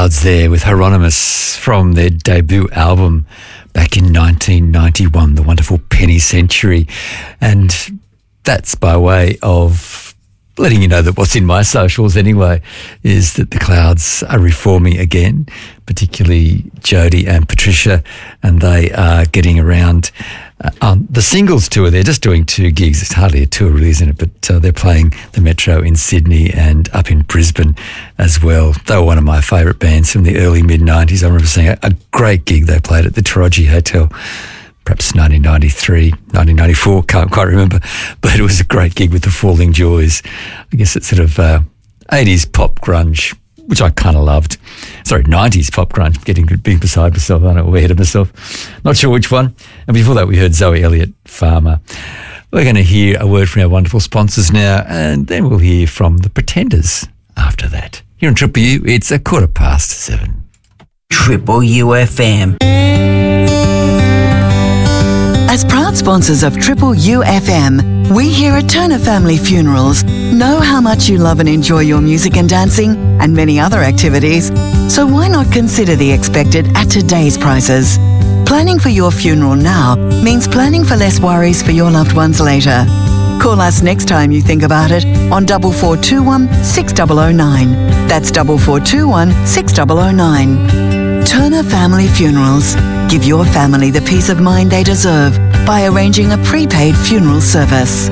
Clouds there with Hieronymus from their debut album back in 1991, The Wonderful Penny Century. And that's by way of letting you know that what's in my socials anyway is that the Clouds are reforming again, particularly Jodie and Patricia, and they are getting around on the singles tour. They're just doing 2 gigs. It's hardly a tour really, isn't it? But they're playing the Metro in Sydney and up in Brisbane as well. They were one of my favourite bands from the early mid-90s. I remember seeing a great gig they played at the Taraji Hotel, perhaps 1993, 1994, can't quite remember. But it was a great gig with the Falling Joys. I guess it's sort of 80s pop grunge, which I kind of loved. Sorry, 90s pop grunge, being beside myself, I don't know, way ahead of myself. Not sure which one. And before that, we heard Zoe Elliott-Farmer. We're going to hear a word from our wonderful sponsors now, and then we'll hear from the Pretenders after that. Here on Triple U, it's 7:15. Triple UFM. As proud sponsors of Triple UFM, we here at Turner Family Funerals know how much you love and enjoy your music and dancing and many other activities. So why not consider the expected at today's prices? Planning for your funeral now means planning for less worries for your loved ones later. Call us next time you think about it on 4421 6009. That's 4421 6009. Turner Family Funerals. Give your family the peace of mind they deserve by arranging a prepaid funeral service.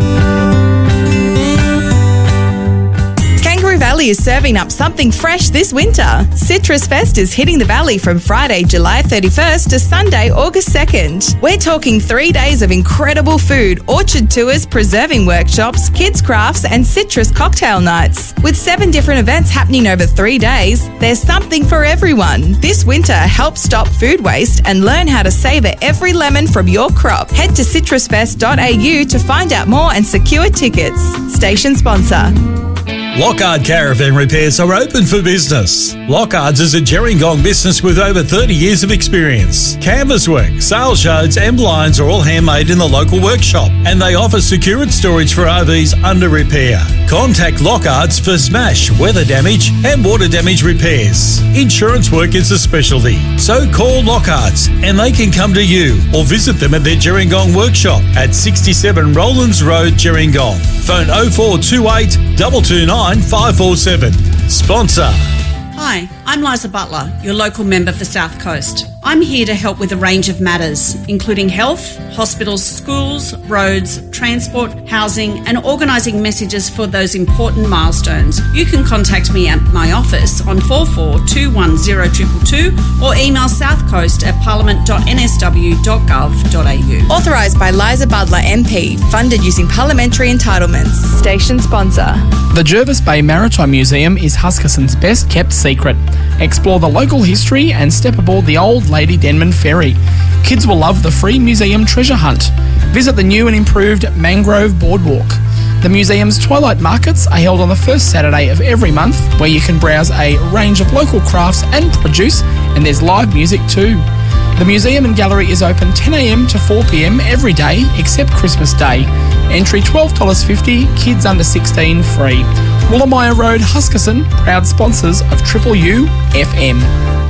Kangaroo Valley is serving up something fresh this winter. Citrus Fest is hitting the Valley from Friday, July 31st to Sunday, August 2nd. We're talking 3 days of incredible food, orchard tours, preserving workshops, kids crafts and citrus cocktail nights. With 7 different events happening over 3 days, there's something for everyone. This winter, help stop food waste and learn how to savour every lemon from your crop. Head to citrusfest.au to find out more and secure tickets. Station sponsor. Lockhart Caravan Repairs are open for business. Lockhart's is a Gerringong business with over 30 years of experience. Canvas work, sail shards and blinds are all handmade in the local workshop, and they offer secured storage for RVs under repair. Contact Lockhart's for smash, weather damage and water damage repairs. Insurance work is a specialty, so call Lockhart's and they can come to you or visit them at their Gerringong workshop at 67 Rowlands Road, Gerringong. Phone 0428 229 547. Sponsor. Hi, I'm Liza Butler, your local member for South Coast. I'm here to help with a range of matters, including health, hospitals, schools, roads, transport, housing, and organising messages for those important milestones. You can contact me at my office on 44210222 or email southcoast@parliament.nsw.gov.au. Authorised by Liza Butler MP, funded using parliamentary entitlements. Station sponsor. The Jervis Bay Maritime Museum is Huskisson's best kept secret. Explore the local history and step aboard the old Lady Denman Ferry. Kids will love the free museum treasure hunt. Visit the new and improved Mangrove Boardwalk. The museum's twilight markets are held on the first Saturday of every month, where you can browse a range of local crafts and produce, and there's live music too. The museum and gallery is open 10 a.m. to 4 p.m. every day except Christmas Day. Entry $12.50, kids under 16 free. Woolamaya Road, Huskisson, proud sponsors of Triple U FM.